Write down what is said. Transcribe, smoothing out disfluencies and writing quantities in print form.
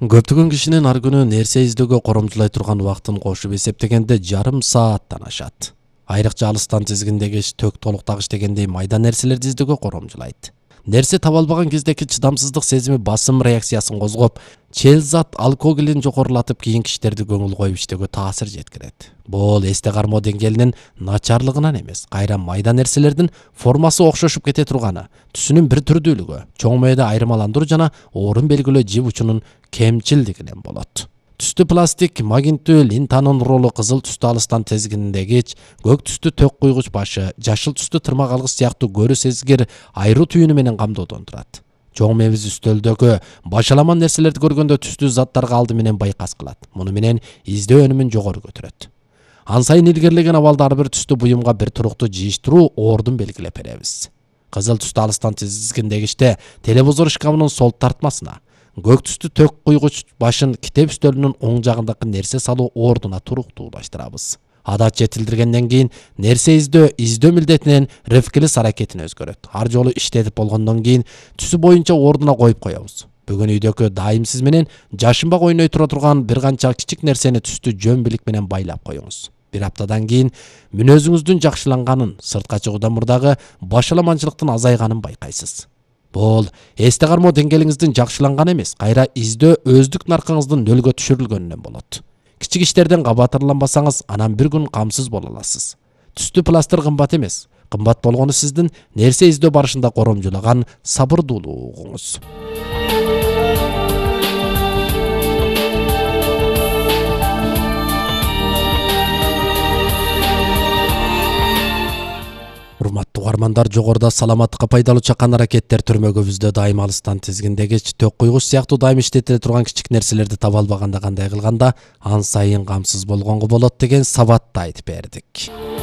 Көптөгөн кишинин ар күнү нерсе издөөгө коромжулай турган убактын кошуп эсептегенде жарым сааттан ашат. Айрыкча алыстан тизгиндегич, төк толуктагыч дегендей майда нерселерди издөөгө коромжулайт. Нерсе таба албаган кездеки чыдамсыздык сезими басым реакциясын козгоп, челзат алкоголин жогорулатып кийин кишилерди көңүл коюп иштөөгө таасир жеткирет. Бул эсте кармоо деңгээлинин начарлыгынан эмес, кайра майда нерселердин формасы окшошуп кете турганы, түсүнүн бир түрдүүлүгү, чоң мээде айырмаландыруу жана орун белгилөө жип учунун кемчилдигинен болот. Түстү пластик, магниттүү лентанын ролу кызыл түстү алыстан тезгиндегич, көк түстү төк куйгуч башы, жашыл түстү тырмак алгыч сыяктуу көрүү сезгир айруу түйүнү менен камдоодон турат. Чоң мебиз үстөлдөгү башаламан нерселерди көргөндө түстүү заттарга алды менен байкас кылат. Муну менен издөө өнүмүн жогору көтөрөт. Ан сайын илгерилеген абалда ар бир түстү буюмга бир туруктуу жийиштирүү ордун белгилеп беребиз. Кызыл түстү алыстан тизгиндегичте телевизор шкафынын сол тартмасына, көк түстү төк куйгуч башын китеп стөлүнүн оң жагындагы нерсе салуу ордуна туруктуулаштырабыз. Адат жетилдиргенден кийин нерсе издөө милдетинен рефлекс аракетине өзгөрөт. Ар жолу иштетип болгондон кийин түсү боюнча ордуна коюп коебуз. Бүгүн үйдөгү дайым сиз менен жашынбак ойной тура турган бир канча кичик нерсени түстү жөн билик менен байлап коюңуз. Бир аптадан кийин мүнөзүңүздүн жакшыланганын, сыртка чыгуудан мурдагы башаламанчылыктын азайганын байкайсыз. Бул эсте кармоо деңгээлиңиздин жакшыланганы эмес, кайра издөө өздүк наркыңыздын нөлгө түшүрүлгөнүнөн болот. Кичик иштерден кабатырланбасаңыз, анан бир күн камсыз боло аласыз. Түстү пластыр кымбат эмес. Кымбат болгону сиздин нерсе издөө барышында коромжулаган сабырдуулугуңуз. Урматтуу угармандар, жогоруда саламаттыкка пайдалуу чакан аракеттер түрмөгүбүздө дайым алыстан тизгиндегич, төк куйгуч сыяктуу дайым иштетиле турган кичик нерселерди таба албаганда кандай кылганда ан сайын камсыз болгонго болот деген сабатты айтып бердик.